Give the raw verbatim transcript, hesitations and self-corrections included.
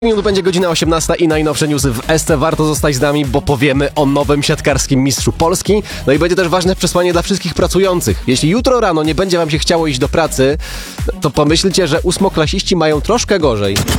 Minut będzie godzina osiemnasta i najnowsze newsy w S T. Warto zostać z nami, bo powiemy o nowym siatkarskim mistrzu Polski. No i będzie też ważne przesłanie dla wszystkich pracujących. Jeśli jutro rano nie będzie wam się chciało iść do pracy, to pomyślcie, że ósmoklasiści mają troszkę gorzej.